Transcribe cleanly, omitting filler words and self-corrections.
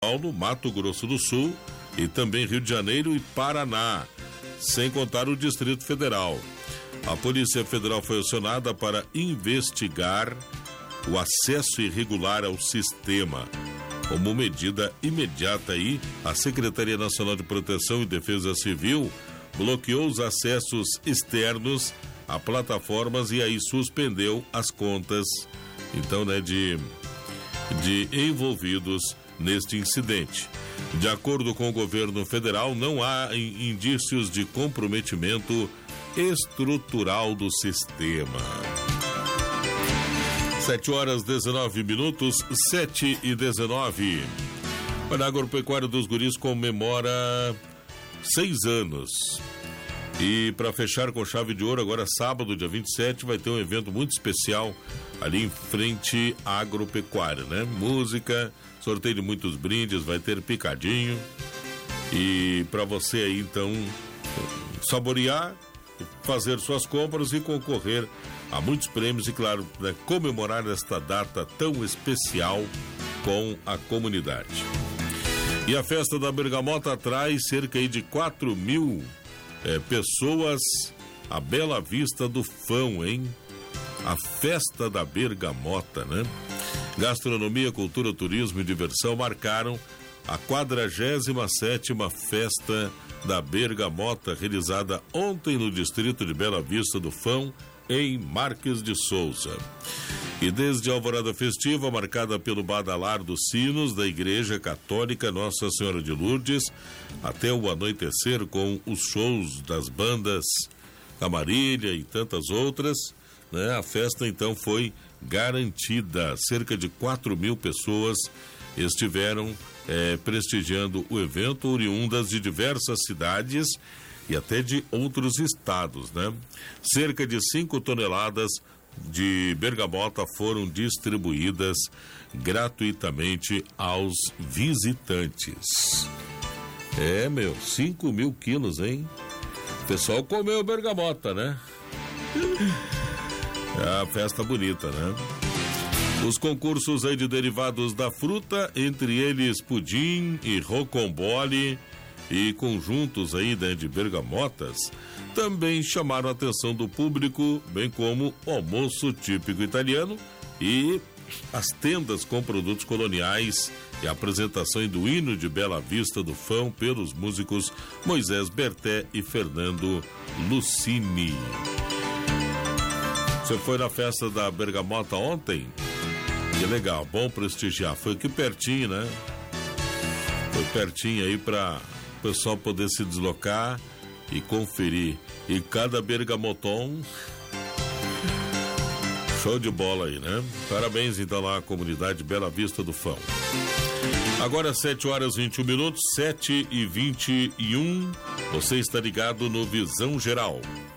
Paulo, Mato Grosso do Sul e também Rio de Janeiro e Paraná, sem contar o Distrito Federal. A Polícia Federal foi acionada para investigar o acesso irregular ao sistema. Como medida imediata aí, a Secretaria Nacional de Proteção e Defesa Civil bloqueou os acessos externos a plataformas e aí suspendeu as contas, então, de envolvidos neste incidente. De acordo com o governo federal, não há indícios de comprometimento estrutural do sistema. 7h19, 7h19. A Agropecuária dos Guris comemora 6 anos. E para fechar com chave de ouro, agora sábado, dia 27, vai ter um evento muito especial ali em frente à Agropecuária, né? Música, sorteio de muitos brindes, vai ter picadinho. E para você aí, então, saborear, fazer suas compras e concorrer a muitos prêmios e, claro, né, comemorar esta data tão especial com a comunidade. E a festa da Bergamota atrai cerca aí de 4.000 pessoas à Bela Vista do Fão, hein? A festa da Bergamota, né? Gastronomia, cultura, turismo e diversão marcaram a 47ª festa da Bergamota, realizada ontem no distrito de Bela Vista do Fão, em Marques de Souza. E desde a alvorada festiva, marcada pelo badalar dos sinos da Igreja Católica Nossa Senhora de Lourdes, até o anoitecer com os shows das bandas Camarilha e tantas outras, né? A festa então foi garantida. Cerca de 4.000 pessoas estiveram prestigiando o evento, oriundas de diversas cidades e até de outros estados, né? Cerca de 5 toneladas de bergamota foram distribuídas gratuitamente aos visitantes. 5.000 quilos, hein? O pessoal comeu bergamota, né? É a festa bonita, né? Os concursos aí de derivados da fruta, entre eles pudim e rocambole e conjuntos aí, né, de bergamotas, também chamaram a atenção do público, bem como o almoço típico italiano e as tendas com produtos coloniais e a apresentação do hino de Bela Vista do Fão pelos músicos Moisés Berté e Fernando Lucini. Você foi na festa da Bergamota ontem? Que legal, bom prestigiar. Foi aqui pertinho, né? Foi pertinho aí para o pessoal poder se deslocar e conferir. E cada bergamoton, show de bola aí, né? Parabéns então lá à comunidade Bela Vista do Fão. Agora 7h21, 7h21. Você está ligado no Visão Geral.